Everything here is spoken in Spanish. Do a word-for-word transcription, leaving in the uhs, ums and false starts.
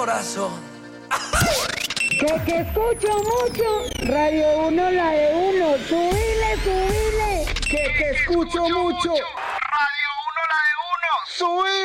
corazón. Que, que escucho mucho, Radio Uno, la de uno, subile, subile. Que, que escucho mucho, Radio Uno, la de uno, subile.